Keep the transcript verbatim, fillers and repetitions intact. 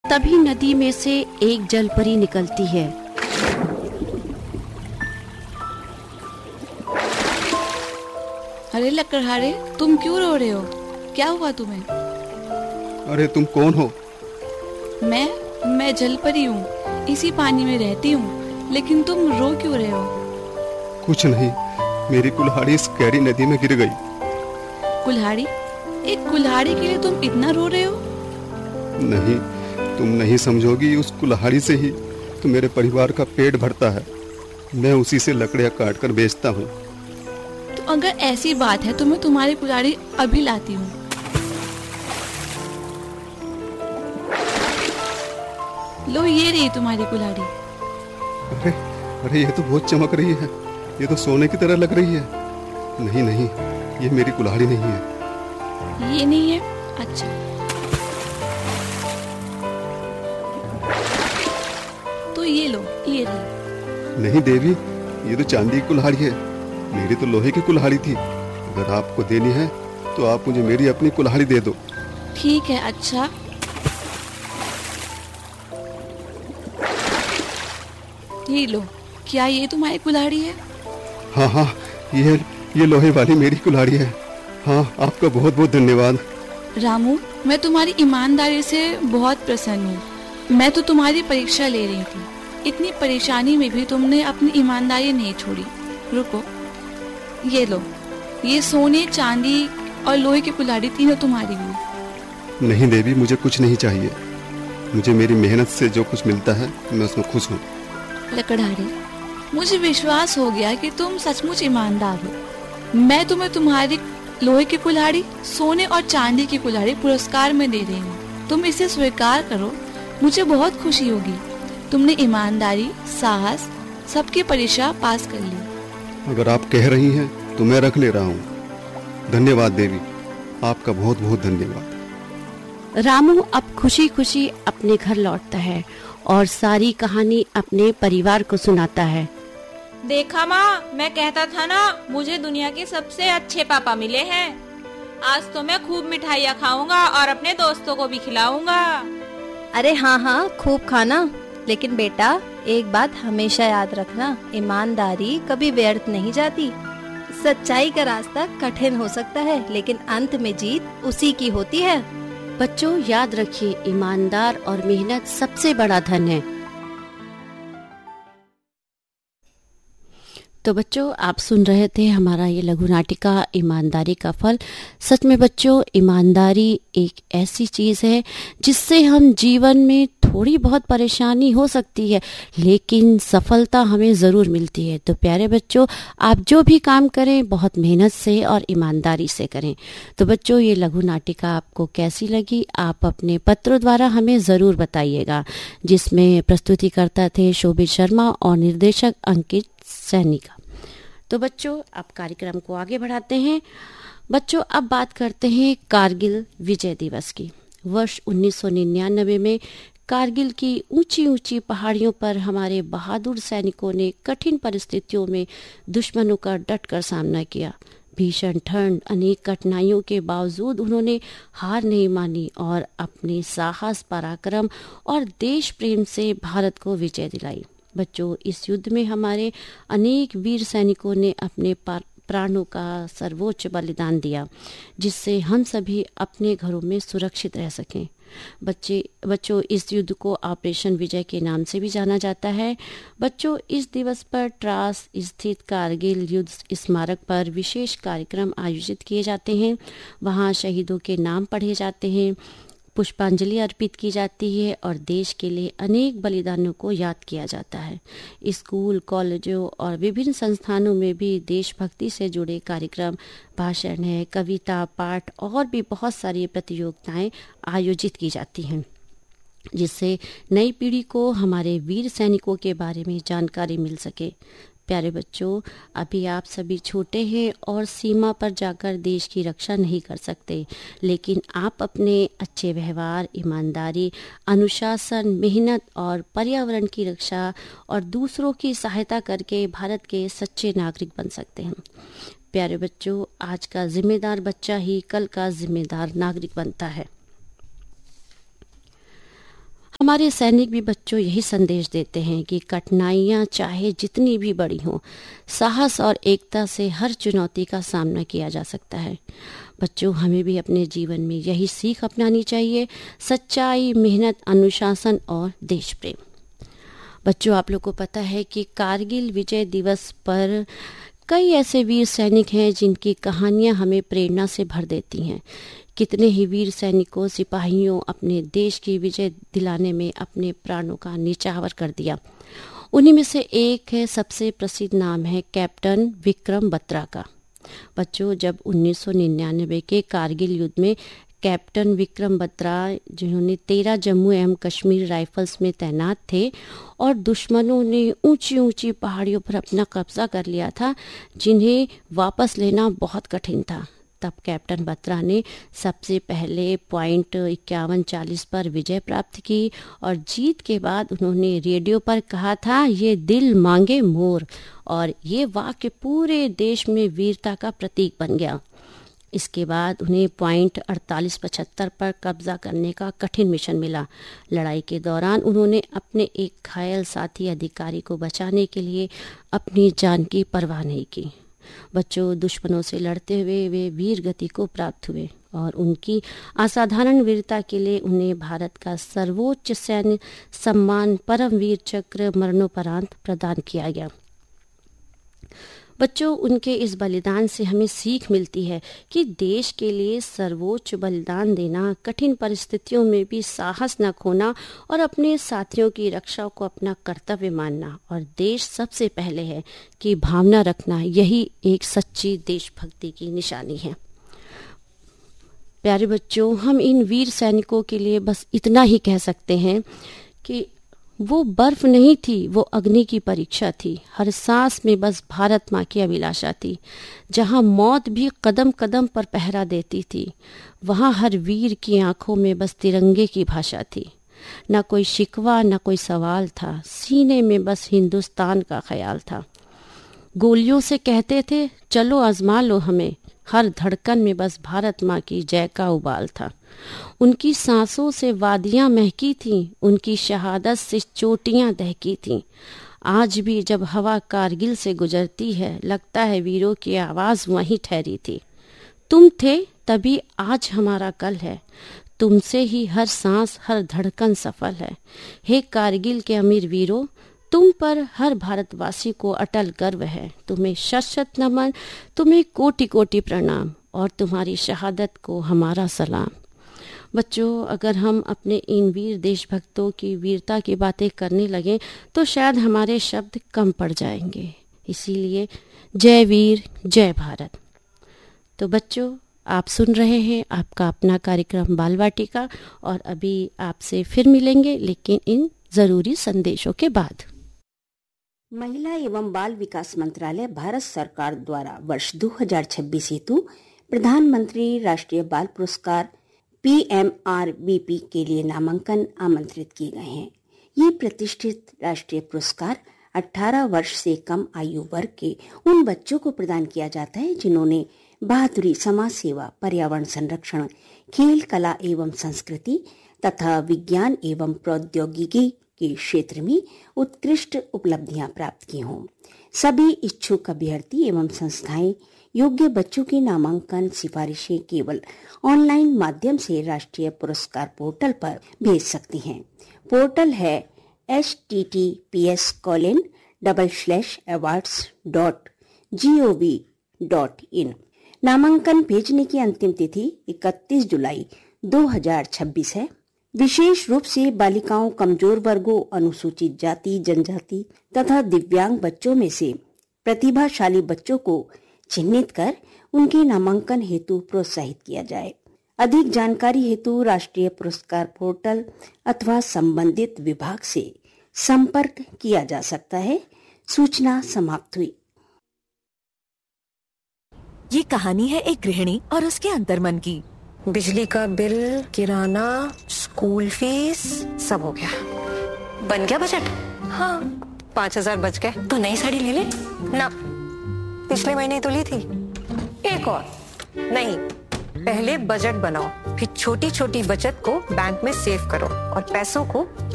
तभी नदी में से एक जलपरी निकलती है। अरे लकड़हारे, तुम क्यों रो रहे हो? क्या हुआ तुम्हें? अरे तुम कौन हो? मैं मैं जलपरी हूँ, इसी पानी में रहती हूँ। लेकिन तुम रो क्यों रहे हो? कुछ नहीं, मेरी कुल्हाड़ी इस गहरी नदी में गिर गई। कुल्हाड़ी? एक कुल्हाड़ी के लिए तुम इतना रो रहे हो? नहीं, तुम नहीं समझोगी। उस कुल्हाड़ी से ही तो मेरे परिवार का पेट भरता है। मैं उसी से लकड़ियाँ काट कर बेचता हूँ। तो अगर ऐसी बात है तो मैं तुम्हारी कुल्हाड़ी अभी लाती हूँ। लो, ये रही तुम्हारी कुल्हाड़ी। अरे अरे ये तो बहुत चमक रही है, ये तो सोने की तरह लग रही है। नहीं नहीं, ये मेरी कुल्हाड़ी नहीं है। ये नहीं है? अच्छा, तो ये लो, ये रही। नहीं देवी, ये तो चांदी की कुल्हाड़ी है। मेरी तो लोहे की कुल्हाड़ी थी। अगर आपको देनी है तो आप मुझे मेरी अपनी कुल्हाड़ी दे दो। ठीक है। अच्छा, ये लो। क्या ये तुम्हारी कुल्हाड़ी है? हाँ हाँ, ये ये लोहे वाली मेरी कुल्हाड़ी है। हाँ, आपका बहुत बहुत धन्यवाद। रामू, मैं तुम्हारी ईमानदारी से बहुत प्रसन्न हूँ। मैं तो तुम्हारी परीक्षा ले रही थी। इतनी परेशानी में भी तुमने अपनी ईमानदारी नहीं छोड़ी। रुको, ये लो। ये सोने, चांदी और लोहे की कुल्हाड़ी तीनों तुम्हारी हुई। नहीं देवी, मुझे कुछ नहीं चाहिए। मुझे मेरी मेहनत से जो कुछ मिलता है मैं उसमें खुश हूँ। लकड़हारे, मुझे विश्वास हो गया कि तुम सचमुच ईमानदार हो। मैं तुम्हें तुम्हारी लोहे की कुल्हाड़ी, सोने और चांदी की कुल्हाड़ी पुरस्कार में दे रही हूँ। तुम इसे स्वीकार करो, मुझे बहुत खुशी होगी। तुमने ईमानदारी, साहस, सबकी परीक्षा पास कर ली। अगर आप कह रही हैं तो मैं रख ले रहा हूँ। धन्यवाद देवी, आपका बहुत बहुत धन्यवाद। रामू अब खुशी खुशी अपने घर लौटता है और सारी कहानी अपने परिवार को सुनाता है। देखा माँ, मैं कहता था ना, मुझे दुनिया के सबसे अच्छे पापा मिले हैं। आज तो मैं खूब मिठाइयाँ खाऊंगा और अपने दोस्तों को भी खिलाऊंगा। अरे हाँ हाँ, खूब खाना। लेकिन बेटा, एक बात हमेशा याद रखना, ईमानदारी कभी व्यर्थ नहीं जाती। सच्चाई का रास्ता कठिन हो सकता है, लेकिन अंत में जीत उसी की होती है। बच्चों, याद रखिए, ईमानदार और मेहनत सबसे बड़ा धन है। तो बच्चों, आप सुन रहे थे हमारा ये लघु नाटिका ईमानदारी का फल। सच में बच्चों, ईमानदारी एक ऐसी चीज़ है जिससे हम जीवन में थोड़ी बहुत परेशानी हो सकती है, लेकिन सफलता हमें ज़रूर मिलती है। तो प्यारे बच्चों, आप जो भी काम करें बहुत मेहनत से और ईमानदारी से करें। तो बच्चों, ये लघु नाटिका आपको कैसी लगी, आप अपने पत्रों द्वारा हमें ज़रूर बताइएगा, जिसमें प्रस्तुतिकर्ता थे शोभित शर्मा और निर्देशक अंकित सैनी का। तो बच्चों, अब कार्यक्रम को आगे बढ़ाते हैं। बच्चों, अब बात करते हैं कारगिल विजय दिवस की। वर्ष उन्नीस सौ निन्यानवे में कारगिल की ऊंची ऊंची पहाड़ियों पर हमारे बहादुर सैनिकों ने कठिन परिस्थितियों में दुश्मनों का डटकर सामना किया। भीषण ठंड, अनेक कठिनाइयों के बावजूद उन्होंने हार नहीं मानी और अपने साहस, पराक्रम और देश प्रेम से भारत को विजय दिलाई। बच्चों, इस युद्ध में हमारे अनेक वीर सैनिकों ने अपने प्राणों का सर्वोच्च बलिदान दिया, जिससे हम सभी अपने घरों में सुरक्षित रह सकें। बच्चे बच्चों इस युद्ध को ऑपरेशन विजय के नाम से भी जाना जाता है। बच्चों, इस दिवस पर ट्रास स्थित कारगिल युद्ध स्मारक पर विशेष कार्यक्रम आयोजित किए जाते हैं। वहां शहीदों के नाम पढ़े जाते हैं, पुष्पांजलि अर्पित की जाती है और देश के लिए अनेक बलिदानों को याद किया जाता है। स्कूल, कॉलेजों और विभिन्न संस्थानों में भी देशभक्ति से जुड़े कार्यक्रम, भाषण है, कविता, पाठ और भी बहुत सारी प्रतियोगिताएं आयोजित की जाती हैं, जिससे नई पीढ़ी को हमारे वीर सैनिकों के बारे में जानकारी मिल सके। प्यारे बच्चों, अभी आप सभी छोटे हैं और सीमा पर जाकर देश की रक्षा नहीं कर सकते, लेकिन आप अपने अच्छे व्यवहार, ईमानदारी, अनुशासन, मेहनत और पर्यावरण की रक्षा और दूसरों की सहायता करके भारत के सच्चे नागरिक बन सकते हैं। प्यारे बच्चों, आज का जिम्मेदार बच्चा ही कल का जिम्मेदार नागरिक बनता है। हमारे सैनिक भी बच्चों यही संदेश देते हैं कि कठिनाइयाँ चाहे जितनी भी बड़ी हों, साहस और एकता से हर चुनौती का सामना किया जा सकता है। बच्चों, हमें भी अपने जीवन में यही सीख अपनानी चाहिए, सच्चाई, मेहनत, अनुशासन और देश प्रेम। बच्चों, आप लोग को पता है कि कारगिल विजय दिवस पर कई ऐसे वीर सैनिक हैं जिनकी कहानियां हमें प्रेरणा से भर देती हैं। कितने ही वीर सैनिकों, सिपाहियों अपने देश की विजय दिलाने में अपने प्राणों का निछावर कर दिया। उन्हीं में से एक है, सबसे प्रसिद्ध नाम है कैप्टन विक्रम बत्रा का। बच्चों, जब उन्नीस सौ निन्यानवे के कारगिल युद्ध में कैप्टन विक्रम बत्रा, जिन्होंने तेरह जम्मू एवं कश्मीर राइफल्स में तैनात थे और दुश्मनों ने ऊंची ऊंची पहाड़ियों पर अपना कब्जा कर लिया था, जिन्हें वापस लेना बहुत कठिन था, तब कैप्टन बत्रा ने सबसे पहले पॉइंट इक्यावन चालीस पर विजय प्राप्त की और जीत के बाद उन्होंने रेडियो पर कहा था, ये दिल मांगे मोर, और ये वाक्य पूरे देश में वीरता का प्रतीक बन गया। इसके बाद उन्हें पॉइंट अड़तालीस पचहत्तर पर कब्जा करने का कठिन मिशन मिला। लड़ाई के दौरान उन्होंने अपने एक घायल साथी अधिकारी को बचाने के लिए अपनी जान की परवाह नहीं की। बच्चों, दुश्मनों से लड़ते हुए वे वीर गति को प्राप्त हुए और उनकी असाधारण वीरता के लिए उन्हें भारत का सर्वोच्च सैन्य सम्मान परमवीर चक्र मरणोपरांत प्रदान किया गया। बच्चों, उनके इस बलिदान से हमें सीख मिलती है कि देश के लिए सर्वोच्च बलिदान देना, कठिन परिस्थितियों में भी साहस न खोना और अपने साथियों की रक्षा को अपना कर्तव्य मानना और देश सबसे पहले है की भावना रखना, यही एक सच्ची देशभक्ति की निशानी है। प्यारे बच्चों, हम इन वीर सैनिकों के लिए बस इतना ही कह सकते हैं कि वो बर्फ नहीं थी, वो अग्नि की परीक्षा थी। हर सांस में बस भारत माँ की अभिलाषा थी। जहाँ मौत भी कदम कदम पर पहरा देती थी, वहाँ हर वीर की आंखों में बस तिरंगे की भाषा थी। न कोई शिकवा, न कोई सवाल था, सीने में बस हिंदुस्तान का ख्याल था। गोलियों से कहते थे, चलो आजमा लो हमें, हर धड़कन में बस भारत माँ की जय का उबाल था। उनकी सांसों से वादियां महकी थीं, उनकी शहादत से चोटियां दहकी थीं। आज भी जब हवा कारगिल से गुजरती है, लगता है वीरों की आवाज वहीं ठहरी थी। तुम थे तभी आज हमारा कल है, तुमसे ही हर सांस, हर धड़कन सफल है। हे कारगिल के अमीर वीरों, तुम पर हर भारतवासी को अटल गर्व है। तुम्हें शत शत नमन, तुम्हें कोटि कोटि प्रणाम और तुम्हारी शहादत को हमारा सलाम। बच्चों, अगर हम अपने इन वीर देशभक्तों की वीरता की बातें करने लगें तो शायद हमारे शब्द कम पड़ जाएंगे। इसीलिए जय वीर, जय भारत। तो बच्चों, आप सुन रहे हैं आपका अपना कार्यक्रम बाल वाटिका और अभी आपसे फिर मिलेंगे, लेकिन इन जरूरी संदेशों के बाद। महिला एवं बाल विकास मंत्रालय भारत सरकार द्वारा वर्ष दो हज़ार छब्बीस हेतु प्रधानमंत्री राष्ट्रीय बाल पुरस्कार P M R B P के लिए नामांकन आमंत्रित किए गए हैं। ये प्रतिष्ठित राष्ट्रीय पुरस्कार अठारह वर्ष से कम आयु वर्ग के उन बच्चों को प्रदान किया जाता है जिन्होंने बहादुरी, समाज सेवा, पर्यावरण संरक्षण, खेल, कला एवं संस्कृति तथा विज्ञान एवं प्रौद्योगिकी के क्षेत्र में उत्कृष्ट उपलब्धियां प्राप्त की हों। सभी इच्छुक अभ्यर्थी एवं संस्थाएं योग्य बच्चों की नामांकन सिफारिशें केवल ऑनलाइन माध्यम से राष्ट्रीय पुरस्कार पोर्टल पर भेज सकती हैं। पोर्टल है H T T P S colon double slash awards dot G O V dot in. नामांकन भेजने की अंतिम तिथि इकतीस जुलाई दो हज़ार छब्बीस है। विशेष रूप से बालिकाओं, कमजोर वर्गों, अनुसूचित जाति, जनजाति तथा दिव्यांग बच्चों में से प्रतिभाशाली बच्चों को चिन्हित कर उनके नामांकन हेतु प्रोत्साहित किया जाए। अधिक जानकारी हेतु राष्ट्रीय पुरस्कार पोर्टल अथवा संबंधित विभाग से संपर्क किया जा सकता है। सूचना समाप्त हुई। ये कहानी है एक गृहिणी और उसके अंतर्मन की। बिजली का बिल, किराना, स्कूल फीस, सब हो गया। बन गया बजट? हाँ, पाँच हजार बच गए। तो नई साड़ी ले ले ना, पिछले महीने तो ली थी। एक और नहीं, पहले बजट बनाओ, फिर छोटी छोटी बचत को बैंक में सेव करो और पैसों को